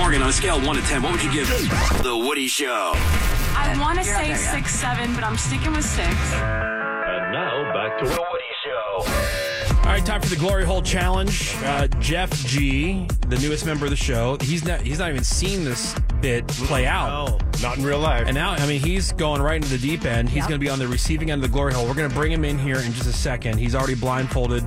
Morgan, on a scale of 1 to 10, what would you give The Woody Show? I want to say 6, 7, but I'm sticking with 6. And now, back to The Woody Show. All right, time for the Glory Hole Challenge. Jeff G., the newest member of the show, he's not even seen this bit play out. Not in real life. And now, he's going right into the deep end. He's going to be on the receiving end of the Glory Hole. We're going to bring him in here in just a second. He's already blindfolded.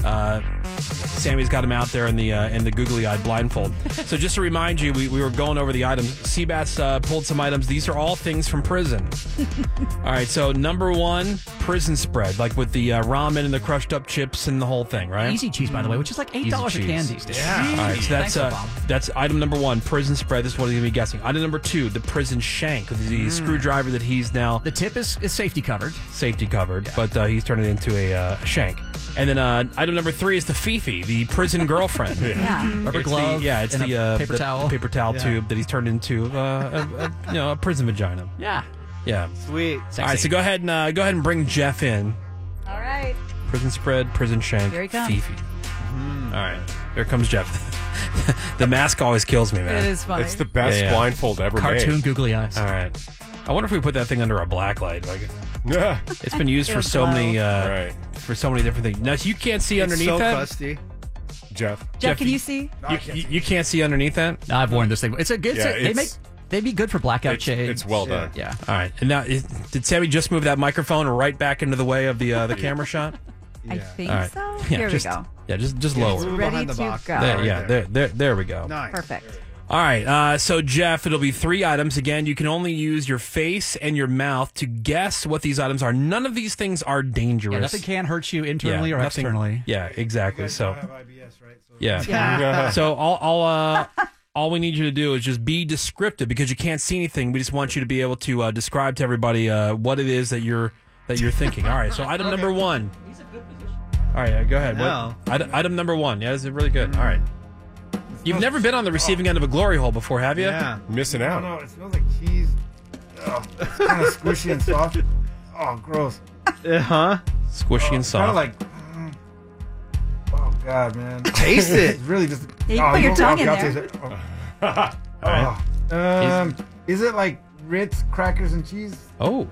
Sammy's got him out there in the googly-eyed blindfold. So just to remind you, we were going over the items. Seabass pulled some items. These are all things from prison. All right, so number 1, prison spread, like with the ramen and the crushed up chips and the whole thing, right? Easy cheese, by the way, which is like $8 a can these days. Yeah. All right, so that's item number 1, prison spread. This is what he's going to be guessing. Item number 2, the prison shank, the screwdriver that he's now... The tip is safety covered. Safety covered, but he's turned it into a shank. And then item number 3 is the Fifi, the prison girlfriend. Rubber glove. It's the paper towel. Paper towel tube that he's turned into a prison vagina. Yeah. Yeah. Sweet. All right, so go ahead and bring Jeff in. All right. Prison spread, prison shank, Here he comes. Fifi. All right, here comes Jeff. The mask always kills me, man. It is funny. It's the best blindfold ever Cartoon made. googly eyes. All right. I wonder if we put that thing under a black light. Like, Yeah. it's been used for so many Right. for so many different things. Now you can't see It's underneath so that. crusty. Jeff. Jeff, can you see? You can't see underneath that. I've worn this thing. It's a good. Yeah, They'd be good for blackout shades. It's well done. Yeah. All right. And now, did Sammy just move that microphone right back into the way of the camera shot? I think All right. so. Yeah, Here just, we go. Yeah, just lower. Move Ready behind the to box. go. There we go. Nice. Perfect. All right. So, Jeff, it'll be 3 items. Again, you can only use your face and your mouth to guess what these items are. None of these things are dangerous. Yeah, nothing can hurt you internally or nothing- externally. Yeah, exactly. So, have IBS, right? So yeah. So, all we need you to do is just be descriptive because you can't see anything. We just want you to be able to describe to everybody what it is that you're thinking. All right. So, item number 1. All right, go ahead. No. Item number 1. Yeah, this is really good. All right. You've never been on the receiving end of a glory hole before, have you? Yeah. Missing out. No, it smells like cheese. Oh, it's kind of squishy and soft. Oh, gross. Huh? Squishy and soft. Kind of like. Oh God, man! Taste it. It's really just. Yeah, you can put your tongue in I'll there. taste it. Is it like Ritz crackers and cheese? Oh,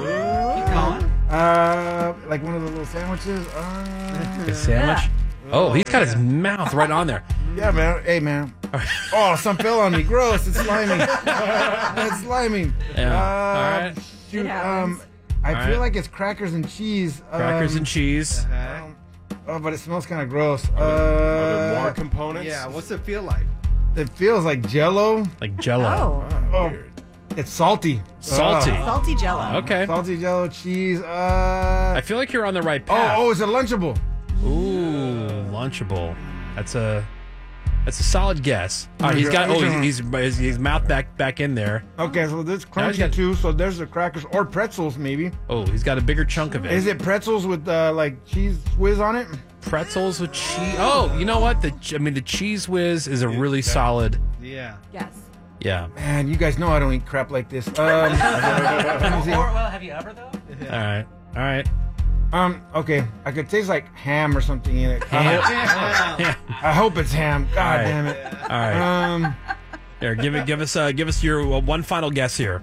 Like one of the little sandwiches. a sandwich. Oh, he's got his mouth right on there. Yeah, man. Hey, man. Oh, some fell on me. Gross. It's slimy. It's slimy. Yeah. All right. Shoot. It happens. I All feel right. like it's crackers and cheese. Crackers and cheese. Oh, but it smells kind of gross. Are there more components? Yeah. What's it feel like? It feels like Jello. Like Jello. Oh, it's salty. Salty. Salty Jello. Okay. Salty Jello cheese. I feel like you're on the right path. Oh, it's a Lunchable. Ooh, Lunchable. That's a solid guess. All right, he's got. Oh, his mouth back in there. Okay, so this Now he's crunchy got- too. So there's the crackers or pretzels, maybe. Oh, he's got a bigger chunk of it. Is it pretzels with like cheese whiz on it? Pretzels with cheese? Oh, you know what? The cheese whiz is a really solid. Yeah. Yes. Yeah. Man, you guys know I don't eat crap like this. Let me see. Have you ever though? All right. Okay, I could taste like ham or something in it. Yeah. I hope it's ham. God All right. damn it. All right. Here, give us your one final guess here.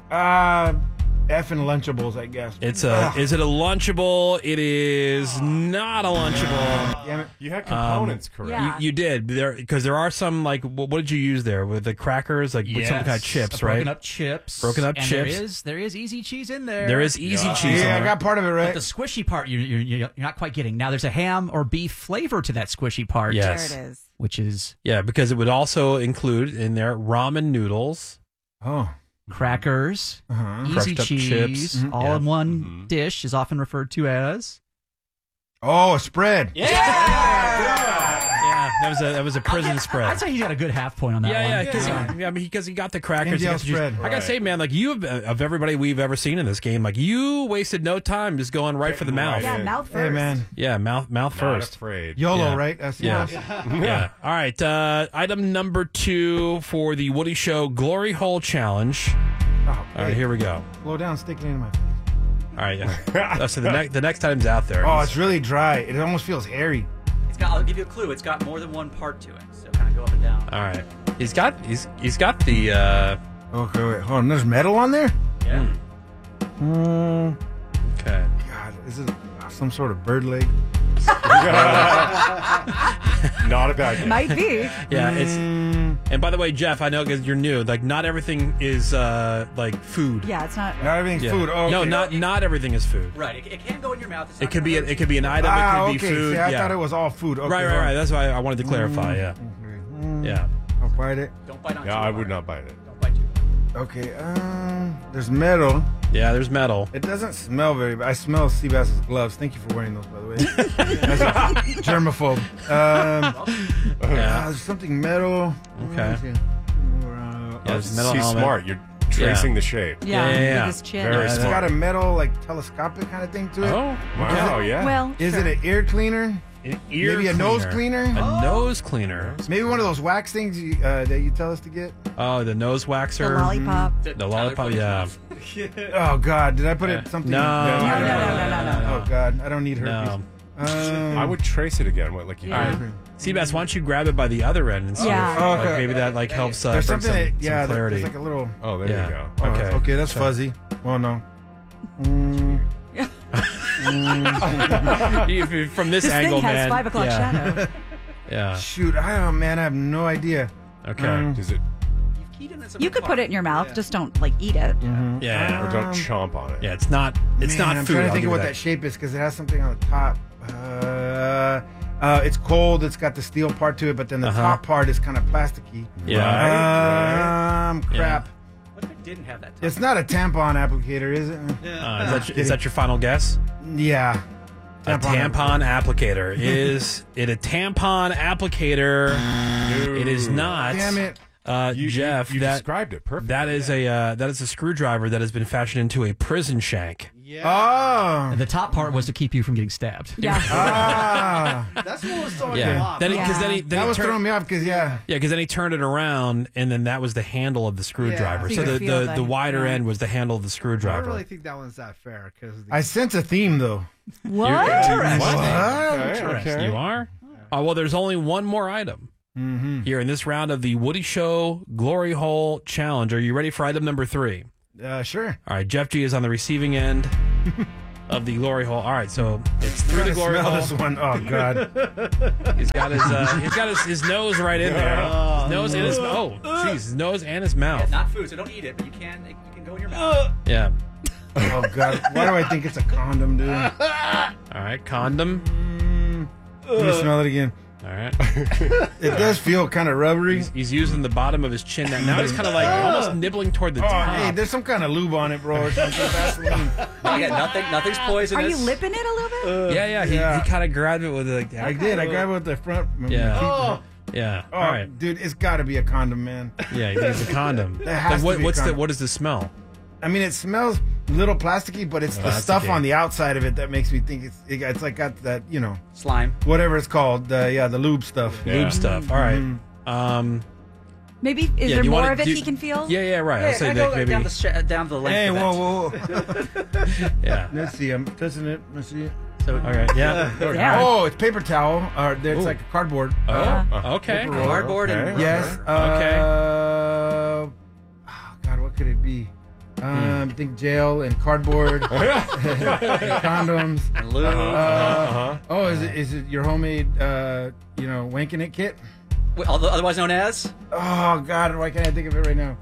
Effing Lunchables, I guess. Is it a Lunchable? It is not a Lunchable. Damn it. You had components correct. Yeah. You did because there are some like what did you use there with the crackers with some kind of chips, right? Broken up chips. Broken up and chips. There is easy cheese in there. There is easy cheese. Yeah, in I there. got part of it But right. the squishy part, you're not quite getting. Now, there's a ham or beef flavor to that squishy part. Yes. There it is. Which is Yeah, because it would also include in there ramen noodles. Oh. crackers, easy Crushed up cheese, chips. all in one dish is often referred to as. Oh, a spread. Yeah, that was a prison spread. I'd say he got a good half point on that one. Because he got the crackers. NGL spread. I gotta say, man, like you of everybody we've ever seen in this game, like you wasted no time just going right for the mouth. Yeah, mouth first. Hey, man. Yeah, mouth Not first. afraid. YOLO, Yeah. right? That's Yeah. yes. Yeah. All right. Item number 2 for the Woody Show Glory Hole Challenge. Oh, All right, here we go. Slow down, stick it in my face. All right. Yeah. So the next item's out there. Oh, it's really dry. It almost feels hairy. I'll give you a clue. It's got more than one part to it. So kind kind of go up and down. All right. He's got the. Okay, wait, hold on. There's metal on there? Yeah. Okay. God, is it some sort of bird leg? Not a bad guess. Might be. Yeah, it's. And by the way, Jeff, I know because you're new. Like, not everything is like food. Yeah, it's not. Not everything's Yeah. food. Oh, okay. No, not everything is food. Right. It can go in your mouth. It's It not could be. gonna hurt It could be an item. Ah, it could okay. be food. See, I yeah. thought it was all food. Okay, Right. That's why I wanted to clarify. Yeah. Yeah. I'll bite it. you. Don't bite on Yeah, too I hard. would not bite it. Don't bite too hard. Okay, there's metal. Yeah. There's metal. It doesn't smell very bad. I smell Seabass's gloves. Thank you for wearing those, by the way. As a germaphobe. There's something metal. Okay. Yeah, there's metal See, helmet. smart. You're tracing the shape. Yeah, Yeah. biggest chin. Very It's smart. got a metal, like, telescopic kind of thing to it. Oh. Wow, yeah. Well, Is sure. it an ear cleaner? An ear Maybe a nose cleaner? A nose cleaner. Maybe one of those wax things that you tell us to get? Oh, the nose waxer. The lollipop. The lollipop. Yeah. Oh, God. Did I put it something? No. Oh, God. I don't need herpes. No. I would trace it again. What, like you Yeah. did? Seabass, why don't you grab it by the other end and see Yeah. if, like, maybe that like helps There's bring something some, that, yeah, some clarity. there's like a little. Oh, there Yeah. you go. Oh, Okay. Okay, that's fuzzy. Oh, no. From this, This angle, thing has man. 5 o'clock yeah. shadow. Yeah. Shoot, man, I have no idea. Okay. Does it? You could put it in your mouth, just don't like eat it. Yeah. Or don't chomp on it. Yeah. It's not. It's Man, not I'm food. trying to I'll think give of you what that shape is because it has something on the top. It's cold. It's got the steel part to it, but then the top part is kind of plasticky. Yeah. Crap. What if it didn't have that? It's not a tampon applicator, is it? Is that your final guess? Yeah. A tampon applicator. Is it a tampon applicator? It is not. Damn it. Jeff, you that described it perfectly. that is a screwdriver that has been fashioned into a prison shank. Oh. The top part was to keep you from getting stabbed. Yeah. That's what was throwing Yeah. him off. Then Yeah. That was throwing me off because, because then he turned it around, and then that was the handle of the screwdriver. So So you the could feel the the- wider yeah. end was the handle of the I screwdriver. don't really think that one's that fair because I sense a theme, though. What? Okay. You are? Oh, well, there's only one more item here in this round of the Woody Show Glory Hole Challenge. Are you ready for item number 3? Sure. All right, Jeff G is on the receiving end of the Glory Hole. All right, so it's through the Glory Smell Hole. this one. Oh, God. He's got his nose right in there. His nose and his nose and his mouth. Not food, so don't eat it, but you can go in your mouth. Yeah. Oh, God. Why do I think it's a condom, dude? All right, condom. Let me smell it again. All right. It does feel kind of rubbery. He's using the bottom of his chin. Now he's kind of like almost nibbling toward the Oh, top. hey, there's some kind of lube on it, bro. Or something. Vaseline. Nothing's poisonous. Are you lipping it a little bit? Yeah. Yeah. He kind of grabbed it with like that. I did. I grabbed it with the front. Yeah. Yeah. Oh, All right. dude, it's got to be a condom, man. Yeah, it's a condom. It has Like, to be a condom. what does the smell? I mean, it smells a little plasticky, but it's the stuff on the outside of it that makes me think it's like got that, Slime. whatever it's called, the lube stuff. Lube stuff. All right. Maybe, is Yeah, there you more wanna of it do- he can feel? Yeah, right. I'll say I that go maybe. down the length Hey, of it. whoa. Yeah. Let's see. I'm touching it. Let's see it. So, All right. Yeah. Yeah. Oh, it's paper towel. Or it's like a cardboard. Oh. Okay. Paper roll. cardboard and Yes. Okay. Oh, God, what could it be? I think jail and cardboard, and condoms. and lube. Oh, is it your homemade, wanking it kit? Otherwise known as? Oh, God, why can't I think of it right now?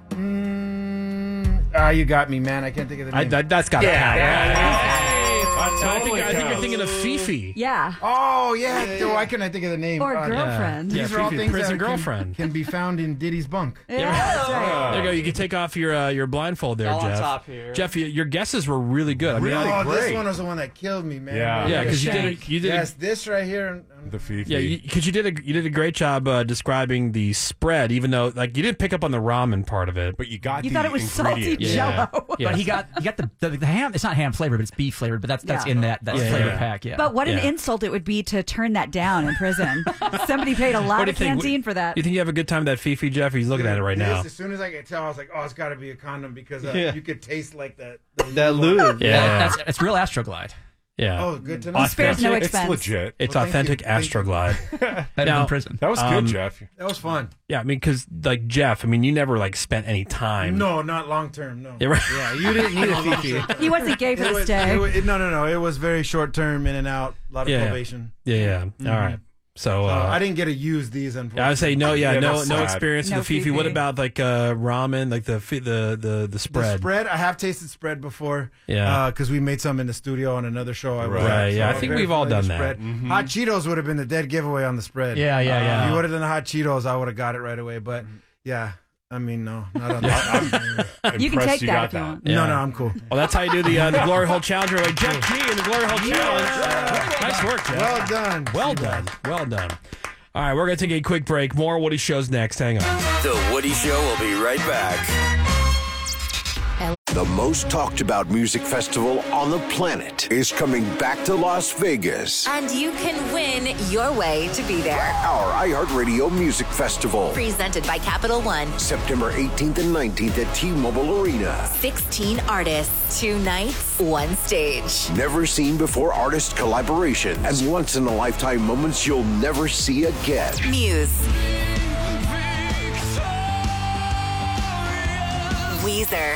You got me, man. I can't think of the name. That's got to count. I think totally you're counts. thinking of Fifi. Yeah. Oh, yeah. Why can't I think of the name? Or girlfriend. Yeah. These are all Fifi, things prison that girlfriend. can be found in Diddy's bunk. Yeah, that's right. There you go. You can take off your blindfold there, All on Jeff. top here. Jeff, your guesses were really good. I mean, Oh, this great. one was the one that killed me, man. Yeah. yeah, because you did Yes, this right here. The Fifi. Yeah, because you did a great job describing the spread, even though like you didn't pick up on the ramen part of it. but you got You the thought it was salty ingredients. Yeah. jello. Yeah. But he got the ham. It's not ham flavored, but it's beef flavored. But that's Yeah. in that Yeah, flavor yeah. pack. Yeah. But what an Yeah. insult it would be to turn that down in prison. Somebody paid a What lot do of you think? canteen for that. You think you have a good time with that Fifi, Jeff? He's looking at it right now. As soon as I could tell, I was like, "Oh, it's got to be a condom because you could taste like that. That lube. Yeah. It's real Astroglide. Yeah. Oh, good to know. Spares no It's expense. legit. It's Well, thank authentic you. Thank you. Astroglide. Better Now- than prison. That was good, Jeff. That was fun. Yeah, I mean, because like Jeff, I mean, you never like spent any time. No, not long term. No. Yeah, right. Yeah, you didn't need a Fifi. He wasn't gay for this day. No. It was very short term, in and out. A lot of Yeah. probation. Yeah. All right. So, I didn't get to use these. Unfortunately, I would say no. Yeah, Yeah, no that's no sad. experience No with the Fifi. What Fifi. about like ramen, like the The spread? spread. I have tasted spread before. Yeah. Because we made some in the studio on another show. I was Right. at, Right, yeah, I I'm think very we've all familiar with done that. spread. Hot Cheetos would have been the dead giveaway on the spread. Yeah. If you would have done the hot Cheetos, I would have got it right away. But yeah, I mean, no, not on that. You can Impressed take you that got if you that. want. Yeah. No, I'm cool. Well, that's how you do the Glory Hole Challenge. Right? Jeff G in the Glory Hole Challenge. Nice work, Jeff. Well done. Well done. Well done. All right, we're going to take a quick break. More Woody Show's next. Hang on. The Woody Show will be right back. The most talked about music festival on the planet is coming back to Las Vegas. And you can win your way to be there. Our iHeartRadio Music Festival. Presented by Capital One. September 18th and 19th at T-Mobile Arena. 16 artists, 2 nights, 1 stage. Never seen before artist collaborations and once in a lifetime moments you'll never see again. Muse. Weezer.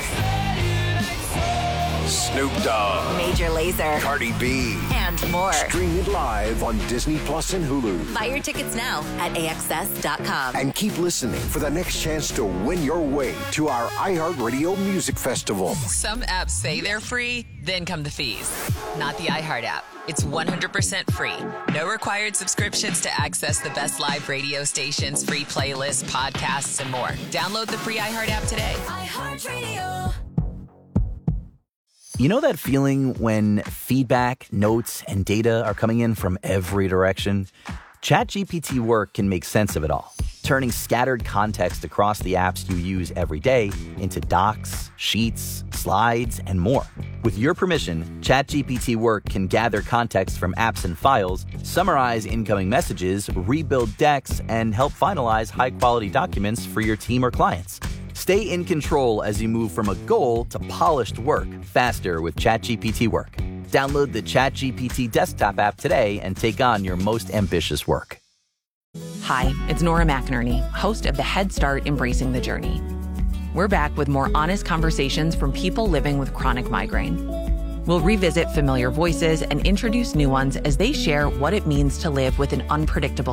Snoop Dogg. Major Lazer. Cardi B. And more. Stream it live on Disney Plus and Hulu. Buy your tickets now at AXS.com. And keep listening for the next chance to win your way to our iHeartRadio Music Festival. Some apps say they're free, then come the fees. Not the iHeart app. It's 100% free. No required subscriptions to access the best live radio stations, free playlists, podcasts, and more. Download the free iHeart app today. iHeartRadio. You know that feeling when feedback, notes, and data are coming in from every direction? ChatGPT Work can make sense of it all, turning scattered context across the apps you use every day into docs, sheets, slides, and more. With your permission, ChatGPT Work can gather context from apps and files, summarize incoming messages, rebuild decks, and help finalize high-quality documents for your team or clients. Stay in control as you move from a goal to polished work faster with ChatGPT Work. Download the ChatGPT desktop app today and take on your most ambitious work. Hi, it's Nora McInerney, host of the Head Start Embracing the Journey. We're back with more honest conversations from people living with chronic migraine. We'll revisit familiar voices and introduce new ones as they share what it means to live with an unpredictable